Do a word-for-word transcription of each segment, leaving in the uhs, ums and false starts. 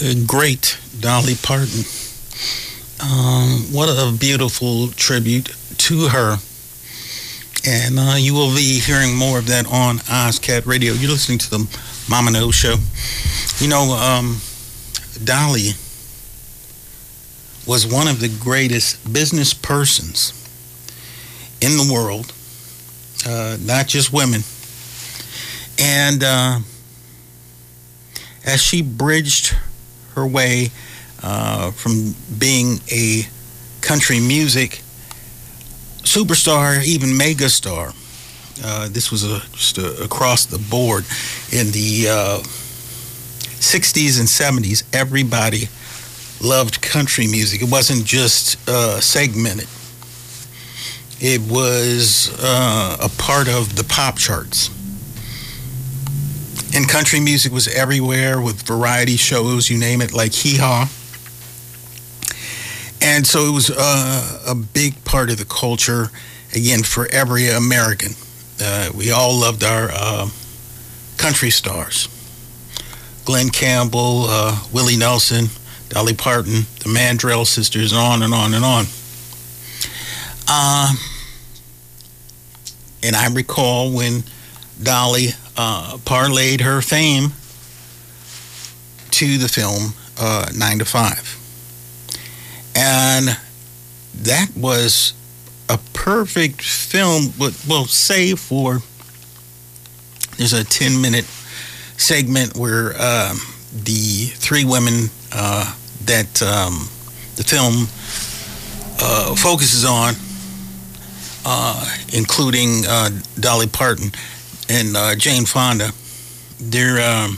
The great Dolly Parton. Um, what a beautiful tribute to her. And uh, you will be hearing more of that on OzCat Radio. You're listening to the Mama No Show. You know, um, Dolly was one of the greatest business persons in the world, uh, not just women. And uh, as she bridged her way uh, from being a country music superstar, even mega star, uh, this was a, just a, across the board in the uh, sixties and seventies. Everybody loved country music. It wasn't just uh, segmented. It was uh, a part of the pop charts. And country music was everywhere with variety shows, you name it, like Hee Haw. And so it was uh, a big part of the culture, again, for every American. Uh, we all loved our uh, country stars. Glenn Campbell, uh, Willie Nelson, Dolly Parton, the Mandrell sisters, and on and on and on. Uh, and I recall when Dolly uh, parlayed her fame to the film uh, nine to five. And that was a perfect film, but well, save for there's a ten-minute segment where um, the three women uh, that um, the film uh, focuses on, uh, including uh, Dolly Parton and uh, Jane Fonda, they're um,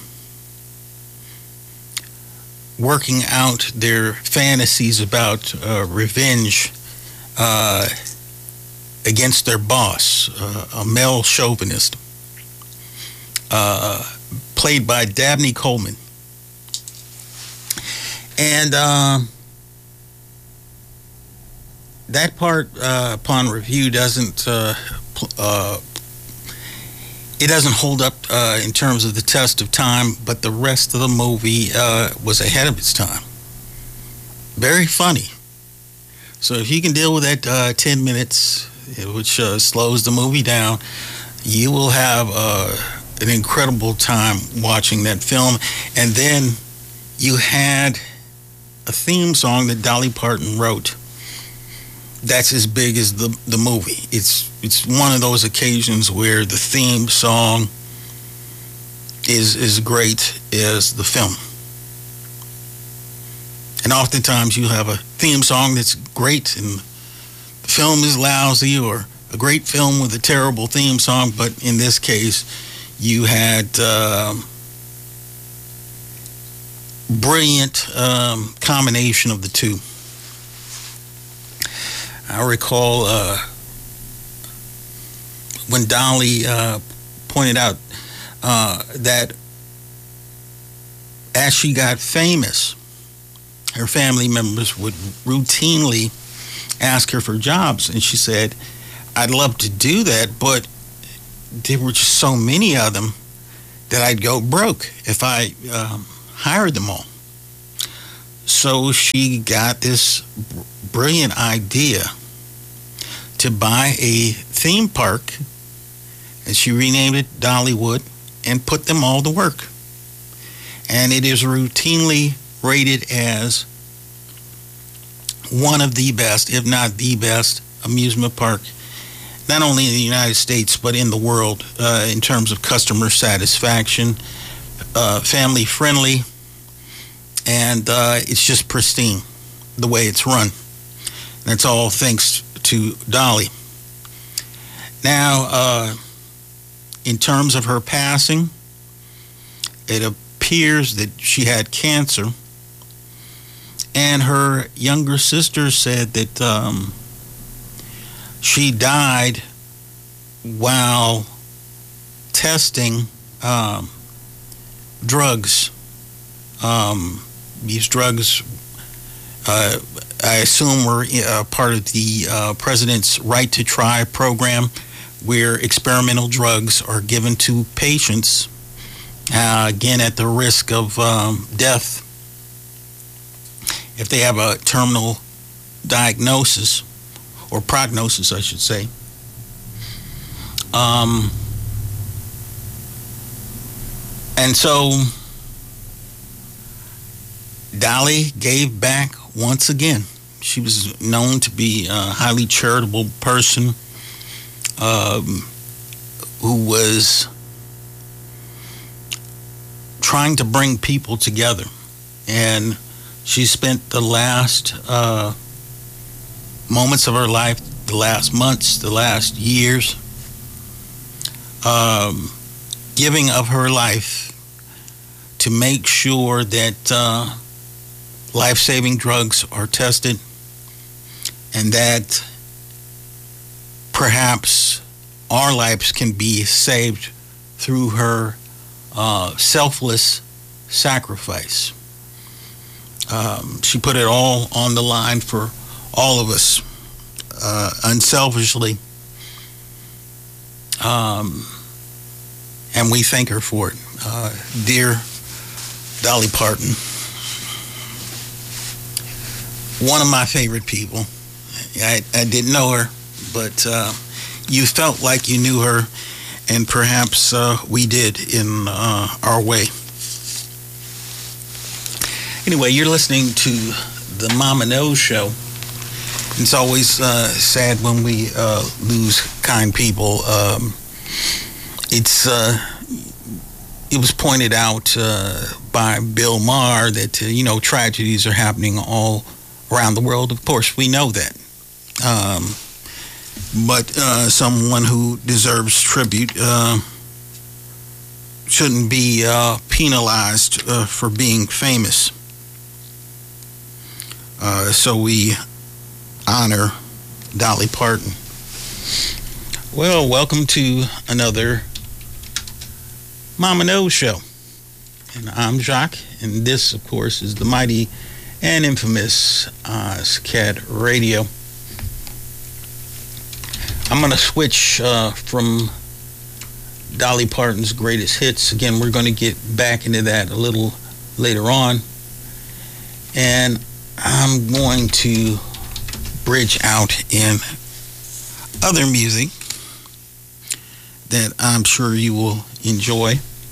working out their fantasies about uh, revenge uh, against their boss, uh, a male chauvinist, uh, played by Dabney Coleman. And uh, that part, uh, upon review, doesn't uh, uh, it doesn't hold up uh, in terms of the test of time, but the rest of the movie uh, was ahead of its time. Very funny. So if you can deal with that uh, ten minutes, which uh, slows the movie down, you will have uh, an incredible time watching that film. And then you had a theme song that Dolly Parton wrote that's as big as the the movie. It's it's one of those occasions where the theme song is as great as the film. And oftentimes you have a theme song that's great and the film is lousy, or a great film with a terrible theme song. But in this case, you had um, brilliant um, combination of the two. I recall uh, when Dolly uh, pointed out uh, that as she got famous, her family members would routinely ask her for jobs. And she said, I'd love to do that, but there were just so many of them that I'd go broke if I um, hired them all. So she got this brilliant idea to buy a theme park, and she renamed it Dollywood and put them all to work. And it is routinely rated as one of the best, if not the best, amusement park, not only in the United States, but in the world, uh, in terms of customer satisfaction, uh, family friendly, and uh, it's just pristine the way it's run. That's all thanks to Dolly. Now, uh, in terms of her passing, it appears that she had cancer, and her younger sister said that um, she died while testing um, drugs. Um, these drugs, uh, I assume, were uh, part of the uh, president's Right to Try program, where experimental drugs are given to patients, uh, again, at the risk of um, death. if they have a terminal diagnosis, or prognosis, I should say. Um, and so Dolly gave back once again. She was known to be a highly charitable person, um, who was trying to bring people together. And she spent the last uh, moments of her life, the last months, the last years, um, giving of her life to make sure that uh, life-saving drugs are tested, and that perhaps our lives can be saved through her uh, selfless sacrifice. Um, she put it all on the line for all of us, uh, unselfishly, um, and we thank her for it. Uh, dear Dolly Parton, one of my favorite people. I, I didn't know her, but uh, you felt like you knew her, and perhaps uh, we did in uh, our way. Anyway, you're listening to the Mama Knows Show. It's always uh, sad when we uh, lose kind people. Um, it's uh, it was pointed out uh, by Bill Maher that uh, you know, tragedies are happening all around the world. Of course, we know that. Um, but uh, someone who deserves tribute uh, shouldn't be uh, penalized uh, for being famous. Uh, so we honor Dolly Parton. Well, welcome to another Mama Knows Show. And I'm Jacques, and this, of course, is the mighty and infamous uh, SCAD Radio. I'm going to switch uh, from Dolly Parton's greatest hits. Again, we're going to get back into that a little later on. And I'm going to bridge out in other music that I'm sure you will enjoy.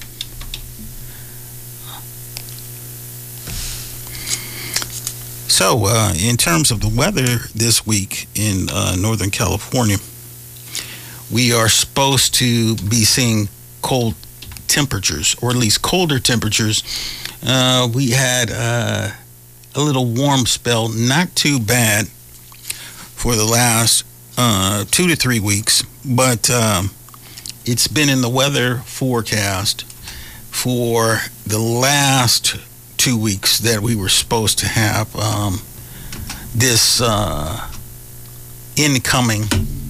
So, uh, in terms of the weather this week in uh, Northern California, we are supposed to be seeing cold temperatures, or at least colder temperatures. Uh, we had uh, a little warm spell, not too bad for the last uh, two to three weeks, but um, it's been in the weather forecast for the last two weeks that we were supposed to have um, this uh, incoming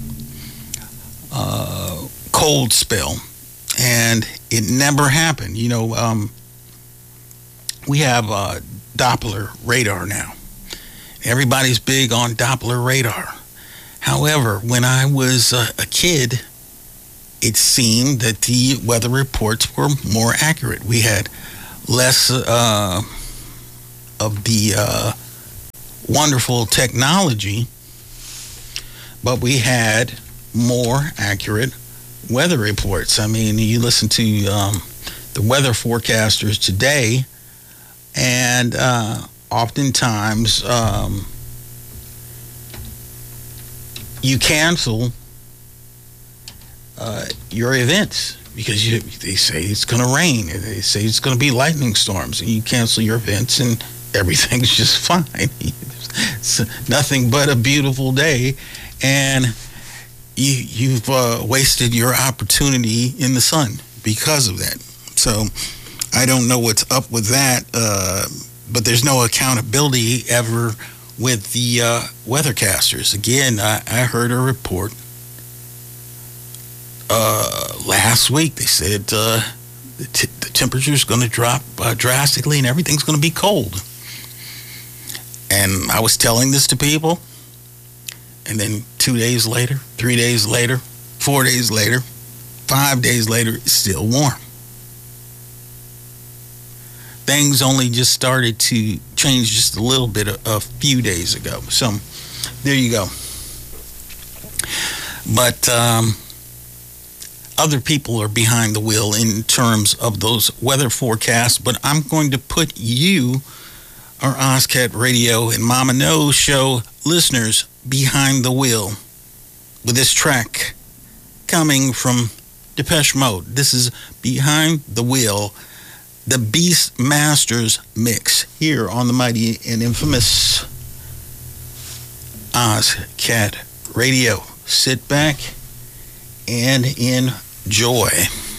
uh, cold spell, and it never happened. You know, um, we have uh, Doppler radar now. Everybody's big on Doppler radar. However, when I was uh, a kid, it seemed that the weather reports were more accurate. We had less uh, of the uh, wonderful technology, but we had more accurate weather reports. I mean, you listen to um, the weather forecasters today, and uh, oftentimes um, you cancel uh, your events because you, they say it's going to rain, they say it's going to be lightning storms, and you cancel your events and everything's just fine. It's nothing but a beautiful day, and you, you've uh, wasted your opportunity in the sun because of that. So I don't know what's up with that, uh, but there's no accountability ever with the uh, weathercasters. Again, I, I heard a report uh, last week. They said uh, the, t- the temperature is going to drop uh, drastically and everything's going to be cold. And I was telling this to people, and then two days later, three days later, four days later, five days later, it's still warm. things only just started to change just a little bit a, a few days ago. So there you go. But um, other people are behind the wheel in terms of those weather forecasts. But I'm going to put you, our Ozcat Radio and Mama Knows show listeners, behind the wheel with this track coming from Depeche Mode. This is Behind the Wheel, the Beast Masters mix, here on the mighty and infamous Ozcat Radio. Sit back and enjoy.